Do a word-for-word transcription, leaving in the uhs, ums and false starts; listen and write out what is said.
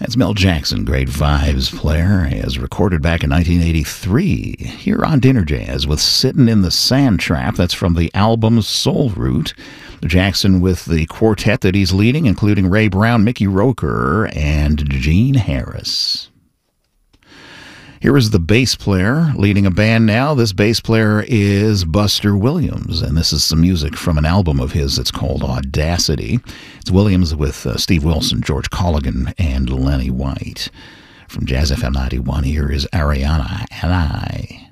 That's Mel Jackson, great vibes player, as recorded back in nineteen eighty-three here on Dinner Jazz with Sittin' in the Sand Trap. That's from the album Soul Root. Jackson with the quartet that he's leading, including Ray Brown, Mickey Roker, and Gene Harris. Here is the bass player leading a band now. This bass player is Buster Williams, and this is some music from an album of his that's called Audacity. It's Williams with uh, Steve Wilson, George Colligan, and Lenny White. From Jazz F M ninety-one, here is Ariana and I.